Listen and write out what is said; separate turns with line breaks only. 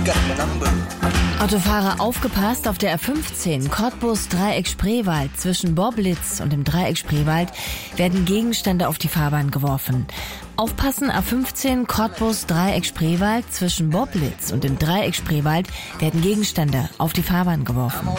Autofahrer, aufgepasst, auf der A15 Cottbus Dreieck Spreewald zwischen Boblitz und dem Dreieck Spreewald werden Gegenstände auf die Fahrbahn geworfen. Aufpassen, A15 Cottbus Dreieck Spreewald zwischen Boblitz und dem Dreieck Spreewald werden Gegenstände auf die Fahrbahn geworfen.